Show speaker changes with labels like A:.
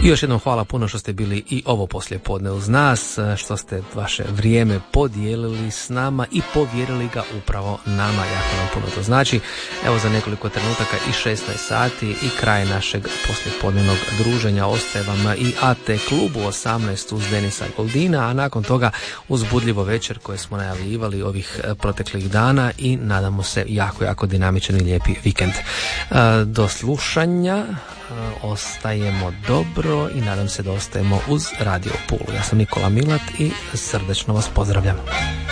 A: I još jednom hvala puno što ste bili i ovo poslijepodne uz nas, što ste vaše vrijeme podijelili s nama i povjerili ga upravo nama. Jako nam puno to znači. Evo za nekoliko trenutaka i 16 sati i kraj našeg poslijepodnevnog druženja. Ostaje vam i AT klubu 18 uz Denisa Goldina, a nakon toga uzbudljivo večer koje smo najavljivali ovih proteklih dana i nadamo se jako dinamičan i lijepi vikend. Do slušanja, ostajemo dobro i nadam se da ostajemo uz Radio Pulu. Ja sam Nikola Milat i srdečno vas pozdravljam.